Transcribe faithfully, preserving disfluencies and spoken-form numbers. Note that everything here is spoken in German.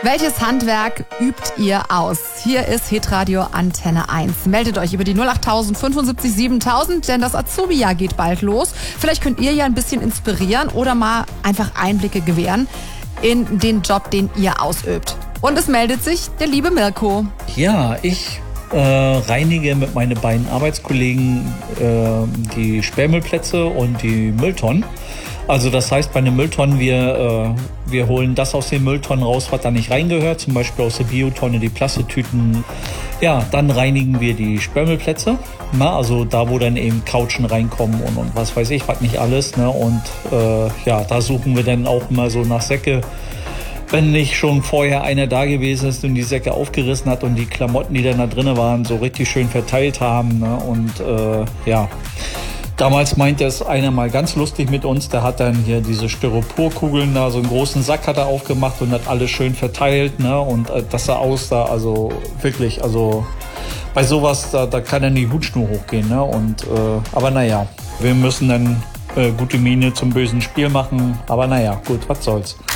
Welches Handwerk übt ihr aus? Hier ist Hitradio Antenne eins. Meldet euch über die null acht tausend fünfundsiebzig siebentausend, denn das Azubi-Jahr geht bald los. Vielleicht könnt ihr ja ein bisschen inspirieren oder mal einfach Einblicke gewähren in den Job, den ihr ausübt. Und es meldet sich der liebe Mirko. Ja, ich äh, reinige mit meinen beiden Arbeitskollegen äh, die Sperrmüllplätze und die Mülltonnen. Also das heißt, bei den Mülltonnen, wir, äh, wir holen das aus den Mülltonnen raus, was da nicht reingehört. Zum Beispiel aus der Biotonne die Plastiktüten. Ja, dann reinigen wir die Sperrmüllplätze. Na, also da, wo dann eben Couchen reinkommen und, und was weiß ich, was nicht alles. Ne? Und äh, ja, da suchen wir dann auch immer so nach Säcke. Wenn nicht schon vorher einer da gewesen ist und die Säcke aufgerissen hat und die Klamotten, die dann da drin waren, so richtig schön verteilt haben. Ne? Und äh, ja... Damals meinte es einer mal ganz lustig mit uns, der hat dann hier diese Styroporkugeln da, so einen großen Sack hat er aufgemacht und hat alles schön verteilt, ne, und äh, das sah aus da, also wirklich, also bei sowas, da, da kann dann die Hutschnur hochgehen, ne, und, äh, aber naja, wir müssen dann äh, gute Miene zum bösen Spiel machen, aber naja, gut, was soll's.